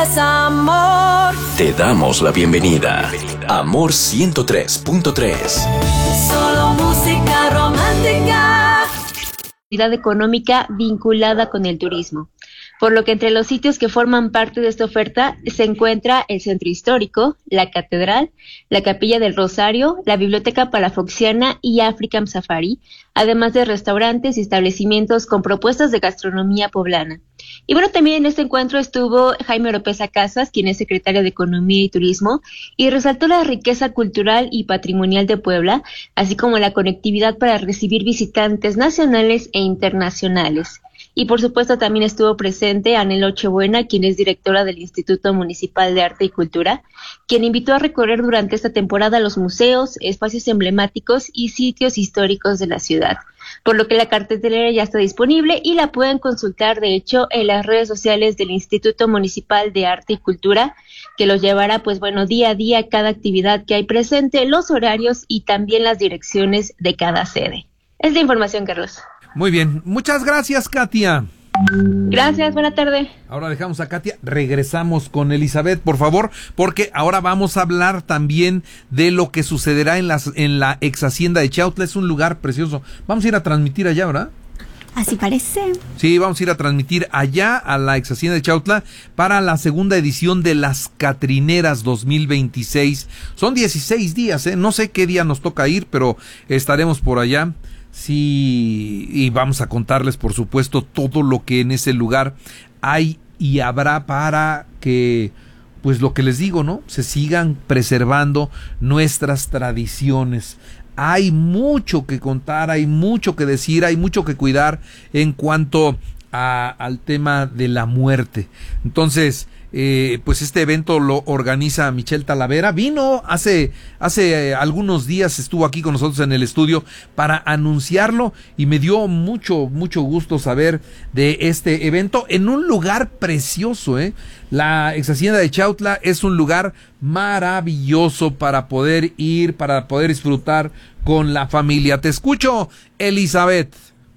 Amor. Te damos la bienvenida. Amor 103.3. Solo música romántica. Actividad económica vinculada con el turismo, por lo que entre los sitios que forman parte de esta oferta se encuentra el Centro Histórico, la Catedral, la Capilla del Rosario, la Biblioteca Palafoxiana y African Safari, además de restaurantes y establecimientos con propuestas de gastronomía poblana. Y bueno, también en este encuentro estuvo Jaime Oropesa Casas, quien es secretario de Economía y Turismo, y resaltó la riqueza cultural y patrimonial de Puebla, así como la conectividad para recibir visitantes nacionales e internacionales. Y por supuesto también estuvo presente Anel Ochebuena, quien es directora del Instituto Municipal de Arte y Cultura, quien invitó a recorrer durante esta temporada los museos, espacios emblemáticos y sitios históricos de la ciudad. Por lo que la cartelera ya está disponible y la pueden consultar, de hecho, en las redes sociales del Instituto Municipal de Arte y Cultura, que los llevará, pues bueno, día a día cada actividad que hay presente, los horarios y también las direcciones de cada sede. Es la información, Carlos. Muy bien, muchas gracias, Katia. Gracias, buena tarde. Ahora dejamos a Katia, regresamos con Elizabeth, por favor, porque ahora vamos a hablar también de lo que sucederá en la ex hacienda de Chautla. Es un lugar precioso. Vamos a ir a transmitir allá, ¿verdad? Así parece. Sí, vamos a ir a transmitir allá a la ex hacienda de Chautla para la segunda edición de las Catrineras 2026. Son 16 días, no sé qué día nos toca ir, pero estaremos por allá. Sí, y vamos a contarles, por supuesto, todo lo que en ese lugar hay y habrá para que, pues lo que les digo, ¿no? Se sigan preservando nuestras tradiciones. Hay mucho que contar, hay mucho que decir, hay mucho que cuidar en cuanto al tema de la muerte. Entonces, pues este evento lo organiza Michelle Talavera. Vino hace algunos días, estuvo aquí con nosotros en el estudio para anunciarlo y me dio mucho gusto saber de este evento en un lugar precioso. La ex hacienda de Chautla es un lugar maravilloso para poder ir, para poder disfrutar con la familia. Te escucho, Elizabeth.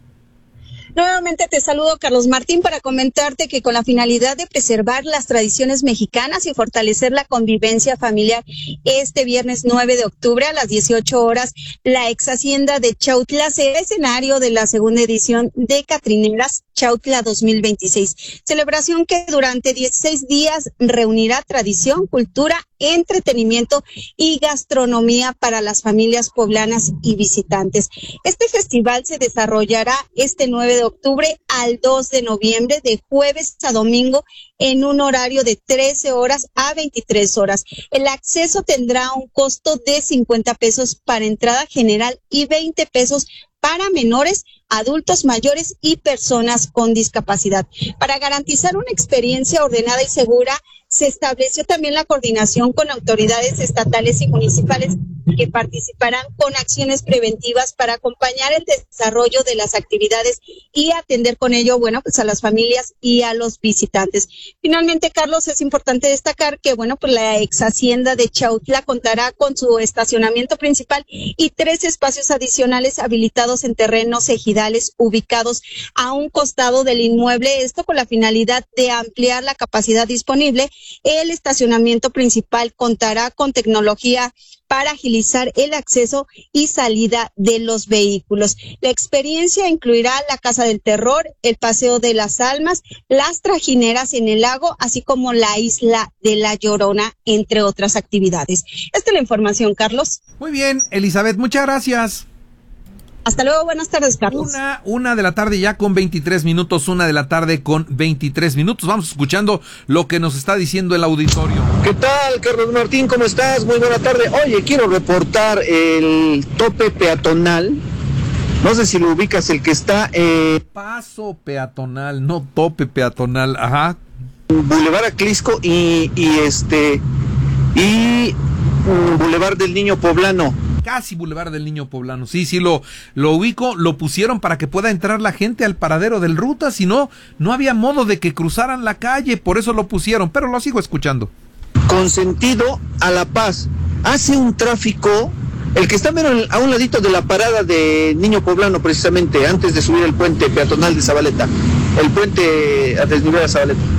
Nuevamente te saludo, Carlos Martín, para comentarte que con la finalidad de preservar las tradiciones mexicanas y fortalecer la convivencia familiar, este viernes 9 de octubre a las 18 horas, la ex hacienda de Chautla será escenario de la segunda edición de Catrineras Chautla 2026. Celebración que durante 16 días reunirá tradición, cultura, entretenimiento y gastronomía para las familias poblanas y visitantes. Este festival se desarrollará este 9 de octubre al 2 de noviembre, de jueves a domingo, en un horario de 13 horas a 23 horas. El acceso tendrá un costo de 50 pesos para entrada general y 20 pesos para menores, adultos mayores y personas con discapacidad. Para garantizar una experiencia ordenada y segura, se estableció también la coordinación con autoridades estatales y municipales que participarán con acciones preventivas para acompañar el desarrollo de las actividades y atender con ello, bueno, pues a las familias y a los visitantes. Finalmente, Carlos, es importante destacar que, bueno, pues la ex hacienda de Chautla contará con su estacionamiento principal y 3 espacios adicionales habilitados en terrenos ejidales ubicados a un costado del inmueble, esto con la finalidad de ampliar la capacidad disponible. El estacionamiento principal contará con tecnología para agilizar el acceso y salida de los vehículos. La experiencia incluirá la Casa del Terror, el Paseo de las Almas, las trajineras en el lago, así como la Isla de la Llorona, entre otras actividades. Esta es la información, Carlos. Muy bien, Elizabeth, muchas gracias. Hasta luego, buenas tardes, Carlos. Una de la tarde ya con 23 minutos, 1 de la tarde con 23 minutos. Vamos escuchando lo que nos está diciendo el auditorio. ¿Qué tal, Carlos Martín? ¿Cómo estás? Muy buena tarde. Oye, quiero reportar el tope peatonal. No sé si lo ubicas, el que está Paso peatonal, no tope peatonal, ajá. Boulevard Aclisco y Boulevard del Niño Poblano. Casi Boulevard del Niño Poblano. Sí, lo ubico, lo pusieron para que pueda entrar la gente al paradero del Ruta, si no, no había modo de que cruzaran la calle, por eso lo pusieron, pero lo sigo escuchando. Con sentido a La Paz, hace un tráfico, el que está menos a un ladito de la parada de Niño Poblano, precisamente, antes de subir el puente peatonal de Zabaleta, el puente a desnivel de Zabaleta.